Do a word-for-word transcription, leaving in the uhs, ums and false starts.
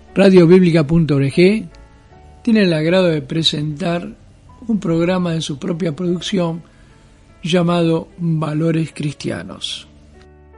radio bíblica punto org tiene el agrado de presentar un programa de su propia producción llamado Valores Cristianos.